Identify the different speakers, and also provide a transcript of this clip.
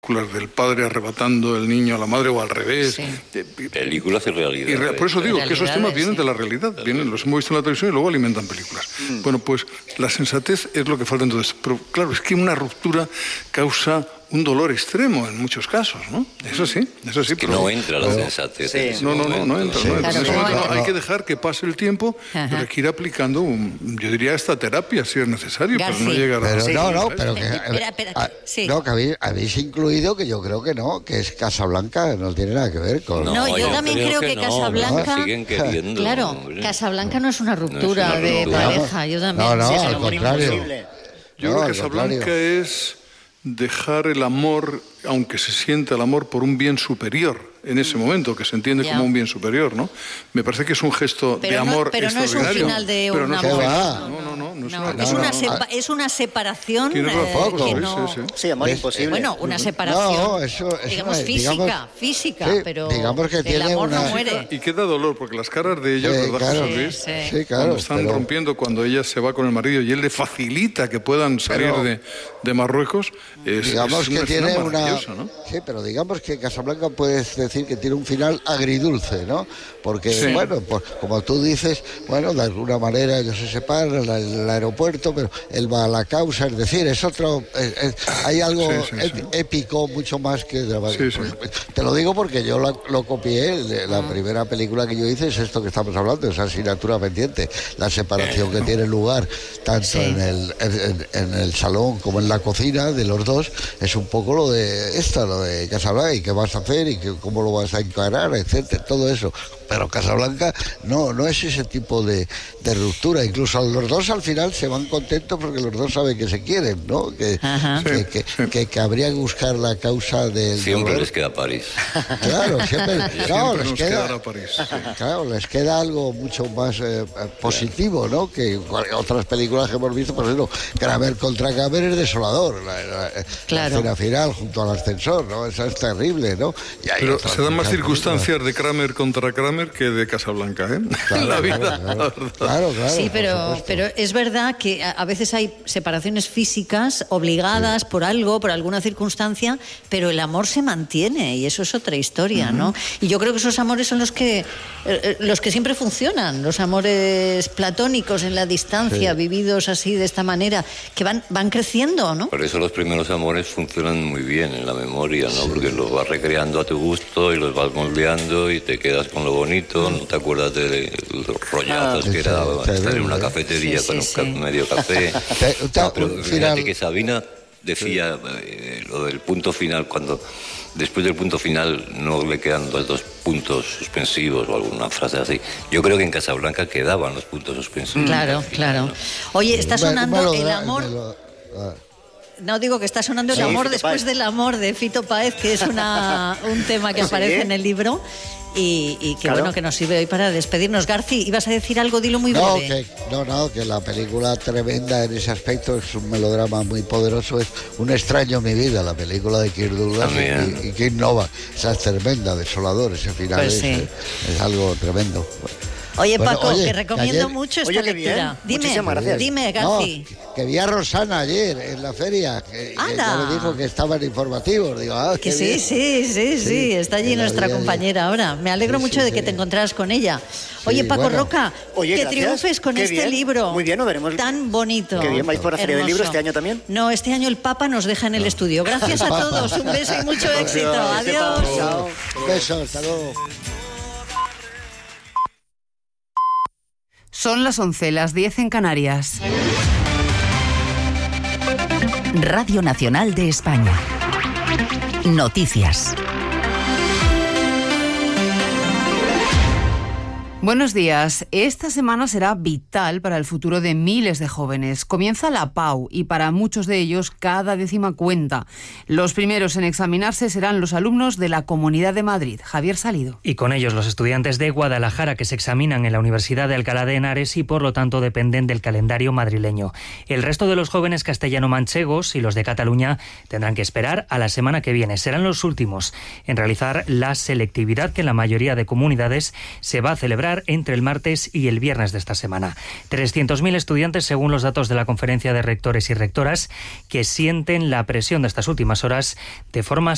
Speaker 1: del padre arrebatando el niño a la madre o al revés.
Speaker 2: Sí. Películas y realidad.
Speaker 1: Por eso digo que esos temas vienen de la realidad, los hemos visto en la televisión y luego alimentan películas. Bueno, pues la sensatez es lo que falta entonces. Pero claro, es que una ruptura causa un dolor extremo en muchos casos, ¿no? Eso sí.
Speaker 2: Es que no entra la sensatez.
Speaker 1: Sí. No entra.
Speaker 3: Sí.
Speaker 1: Claro, hay que dejar que pase el tiempo, pero hay que ir aplicando, yo diría, esta terapia si es necesario, pero no llegar a...
Speaker 3: Pero que habéis incluido, que yo creo que no, que es Casablanca, no tiene nada que ver con...
Speaker 4: No, yo también creo que Casablanca...
Speaker 2: Siguen queriendo.
Speaker 4: Claro,
Speaker 2: hombre.
Speaker 4: Casablanca no es una ruptura de pareja, yo también.
Speaker 3: No,
Speaker 4: Sí,
Speaker 3: al contrario.
Speaker 1: Yo creo que Casablanca es dejar el amor, aunque se sienta el amor por un bien superior en ese momento, que se entiende como un bien superior, ¿no? Me parece que es un gesto de amor extraordinario.
Speaker 4: Pero no es un final de un amor. Es una separación que no...
Speaker 5: Sí, amor imposible.
Speaker 4: Bueno, una separación, digamos, física,
Speaker 3: sí,
Speaker 4: pero
Speaker 3: digamos que
Speaker 4: el amor no muere.
Speaker 1: Y queda dolor, porque las caras de ellos, ¿verdad,
Speaker 3: claro,
Speaker 1: José Luis?
Speaker 3: Sí, claro.
Speaker 1: Cuando están rompiendo, cuando ella se va con el marido y él le facilita que puedan salir de Marruecos,
Speaker 3: digamos que tiene una...
Speaker 1: ¿no?
Speaker 3: Sí, pero digamos que Casablanca puedes decir que tiene un final agridulce, ¿no? Porque, bueno, pues, como tú dices, bueno, de alguna manera ellos se separan en el aeropuerto, pero él va a la causa, es decir, es otro... hay algo épico mucho más que dramático. Te lo digo porque yo lo copié, la primera película que yo hice es esto que estamos hablando, esa asignatura pendiente, la separación que tiene lugar tanto en el salón como en la cocina de los dos, es un poco lo de Casablanca, y qué vas a hacer y cómo lo vas a encarar, etcétera, todo eso. Pero Casablanca no es ese tipo de ruptura. Incluso los dos al final se van contentos porque los dos saben que se quieren, ¿no? Que habría que buscar la causa del
Speaker 2: siempre
Speaker 3: dolor.
Speaker 2: Les queda París.
Speaker 3: Claro, siempre
Speaker 1: les queda París.
Speaker 3: Claro, les queda algo mucho más positivo, ¿no? Que otras películas que hemos visto, por ejemplo, Kramer contra Kramer es desolador. La escena final junto al ascensor, ¿no? Eso es terrible, ¿no?
Speaker 1: Pero se dan más circunstancias de Kramer contra Kramer que de Casablanca, ¿eh?
Speaker 3: Claro,
Speaker 1: la vida.
Speaker 3: Claro.
Speaker 4: Sí, pero es verdad que a veces hay separaciones físicas obligadas por algo, por alguna circunstancia, pero el amor se mantiene y eso es otra historia, ¿no? Y yo creo que esos amores son los que siempre funcionan, los amores platónicos en la distancia, vividos así de esta manera, que van creciendo, ¿no?
Speaker 2: Por eso los primeros amores funcionan muy bien en la memoria, ¿no? Porque los vas recreando a tu gusto y los vas moldeando y te quedas con lo bonito, no te acuerdas de los rollazos que era estar en una cafetería con medio café. Pero fíjate que Sabina decía lo del punto final, cuando después del punto final no le quedan los dos puntos suspensivos o alguna frase así. Yo creo que en Casablanca quedaban los puntos suspensivos.
Speaker 4: Claro. Oye, está sonando el amor... No, digo que está sonando el amor después del amor de Fito Páez, que es un tema que aparece en el libro y que bueno, que nos sirve hoy para despedirnos. Garci, ¿ibas a decir algo? Dilo muy breve.
Speaker 3: Que la película tremenda en ese aspecto, es un melodrama muy poderoso, es Un extraño en mi vida, la película de Kirk Douglas y Kim Novak. Esa es tremenda, desolador, ese final es algo tremendo.
Speaker 4: Oye, Paco, te recomiendo mucho esta lectura. Dime, Garci.
Speaker 3: Que vi a Rosana ayer en la feria, que ya me dijo que estaban informativos. Digo,
Speaker 4: que sí, está allí nuestra compañera ahora. Me alegro mucho de que te encontraras con ella. Oye, Paco Roca, que triunfes con este libro.
Speaker 5: Muy bien, lo veremos.
Speaker 4: Tan bonito.
Speaker 5: Qué bien, ¿vais por la Feria del Libro este año también?
Speaker 4: No, este año el Papa nos deja en el estudio. Gracias a todos, un beso y mucho éxito. Adiós.
Speaker 3: Un beso, hasta luego.
Speaker 6: Son las 11, las 10 en Canarias.
Speaker 7: Radio Nacional de España. Noticias.
Speaker 6: Buenos días. Esta semana será vital para el futuro de miles de jóvenes. Comienza la PAU y para muchos de ellos cada décima cuenta. Los primeros en examinarse serán los alumnos de la Comunidad de Madrid. Javier Salido.
Speaker 8: Y con ellos los estudiantes de Guadalajara que se examinan en la Universidad de Alcalá de Henares y por lo tanto dependen del calendario madrileño. El resto de los jóvenes castellano-manchegos y los de Cataluña tendrán que esperar a la semana que viene. Serán los últimos en realizar la selectividad que en la mayoría de comunidades se va a celebrar entre el martes y el viernes de esta semana. 300.000 estudiantes, según los datos de la Conferencia de Rectores y Rectoras, que sienten la presión de estas últimas horas de forma